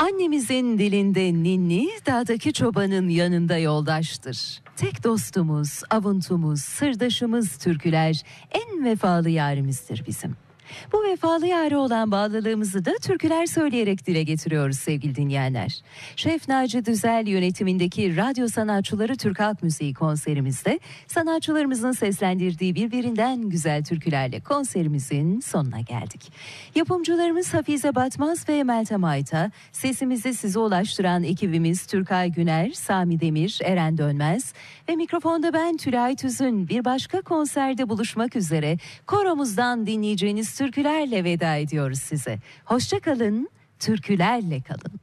Annemizin dilinde ninni, dağdaki çobanın yanında yoldaştır. Tek dostumuz, avuntumuz, sırdaşımız türküler en vefalı yarimizdir bizim. Bu vefalı yâre olan bağlılığımızı da türküler söyleyerek dile getiriyoruz sevgili dinleyenler. Şef Naci Düzel yönetimindeki Radyo Sanatçıları Türk Halk Müziği konserimizde sanatçılarımızın seslendirdiği birbirinden güzel türkülerle konserimizin sonuna geldik. Yapımcılarımız Hafize Batmaz ve Meltem Ayta, sesimizi size ulaştıran ekibimiz Türkay Güner, Sami Demir, Eren Dönmez ve mikrofonda ben Tülay Tüzün. Bir başka konserde buluşmak üzere koromuzdan dinleyeceğiniz türkülerle veda ediyoruz size. Hoşça kalın, türkülerle kalın.